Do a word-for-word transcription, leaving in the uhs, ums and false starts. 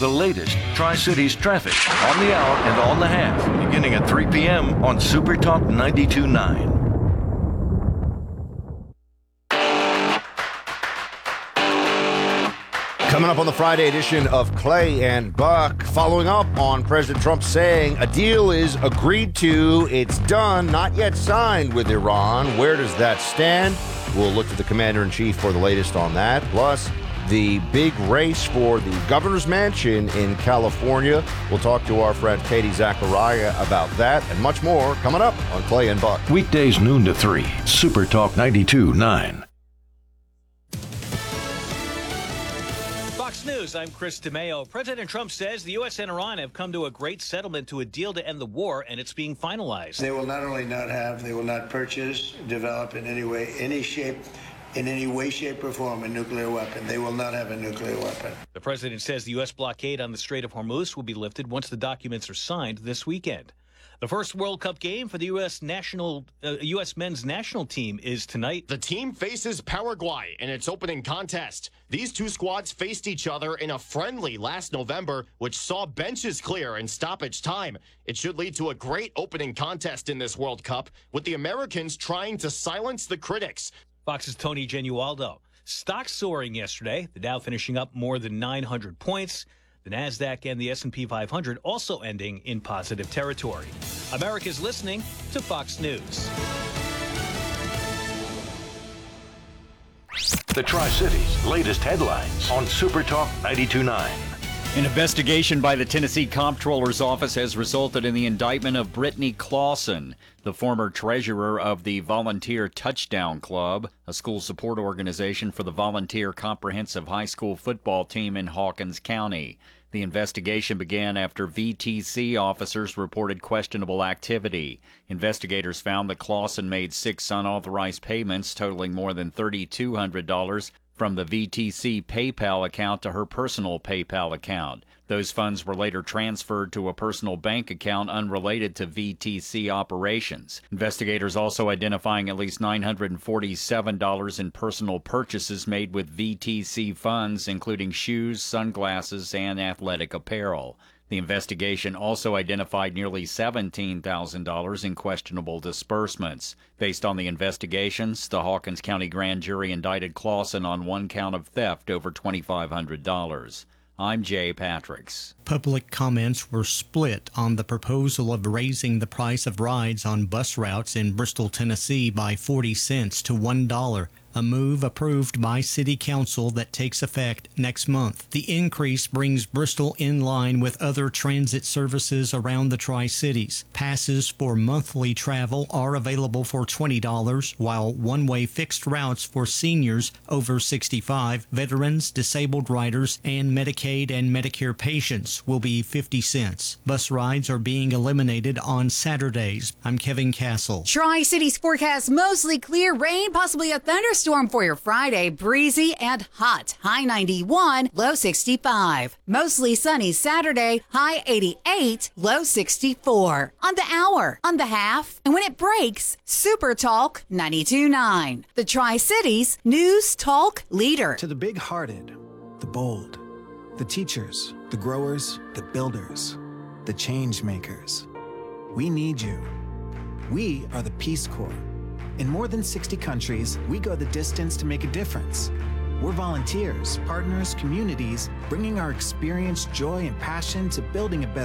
The latest Tri-Cities traffic on the hour and on the half, beginning at three p.m. on Super Talk ninety-two point nine. Coming up on the Friday edition of Clay and Buck, following up on President Trump saying a deal is agreed to, it's done, not yet signed with Iran. Where does that stand? We'll look to the commander-in-chief for the latest on that. Plus, the big race for the governor's mansion in California. We'll talk to our friend Katie Zachariah about that and much more coming up on Clay and Buck. Weekdays noon to three, Super Talk ninety-two point nine. Fox News, I'm Chris DeMeo. President Trump says the U S and Iran have come to a great settlement to a deal to end the war, and it's being finalized. They will not only not have, they will not purchase, develop in any way, any shape, in any way, shape, or form a nuclear weapon. They will not have a nuclear weapon. The president says the U S blockade on the Strait of Hormuz will be lifted once the documents are signed this weekend. The first World Cup game for the U S national, uh, U S men's national team is tonight. The team faces Paraguay in its opening contest. These two squads faced each other in a friendly last November, which saw benches clear in stoppage time. It should lead to a great opening contest in this World Cup, with the Americans trying to silence the critics. Fox's Tony Genualdo. Stocks soaring yesterday, the Dow finishing up more than nine hundred points. The NASDAQ and the S and P five hundred also ending in positive territory. America's listening to Fox News. The Tri-Cities latest headlines on Super Talk ninety-two point nine. An investigation by the Tennessee Comptroller's Office has resulted in the indictment of Brittany Clausen, the former treasurer of the Volunteer Touchdown Club, a school support organization for the Volunteer Comprehensive High School football team in Hawkins County. The investigation began after V T C officers reported questionable activity. Investigators found that Clausen made six unauthorized payments totaling more than three thousand two hundred dollars from the V T C PayPal account to her personal PayPal account. Those funds were later transferred to a personal bank account unrelated to V T C operations. Investigators also identifying at least nine hundred forty-seven dollars in personal purchases made with V T C funds, including shoes, sunglasses, and athletic apparel. The investigation also identified nearly seventeen thousand dollars in questionable disbursements. Based on the investigations, the Hawkins County grand jury indicted Clausen on one count of theft over two thousand five hundred dollars. I'm Jay Patricks. Public comments were split on the proposal of raising the price of rides on bus routes in Bristol, Tennessee by forty cents to one dollar. A move approved by City Council that takes effect next month. The increase brings Bristol in line with other transit services around the Tri-Cities. Passes for monthly travel are available for twenty dollars, while one-way fixed routes for seniors over sixty-five, veterans, disabled riders, and Medicaid and Medicare patients will be fifty cents. Bus rides are being eliminated on Saturdays. I'm Kevin Castle. Tri-Cities forecast mostly clear, rain, possibly a thunderstorm for your Friday. Breezy and hot. High ninety-one, low sixty-five. Mostly sunny Saturday. High eighty-eight, low sixty-four. On the hour, on the half, and when it breaks, Super Talk ninety-two point nine. The Tri-Cities News Talk leader. To the big-hearted, the bold, the teachers, the growers, the builders, the change makers. We need you. We are the Peace Corps. In more than sixty countries, we go the distance to make a difference. We're volunteers, partners, communities, bringing our experience, joy, and passion to building a better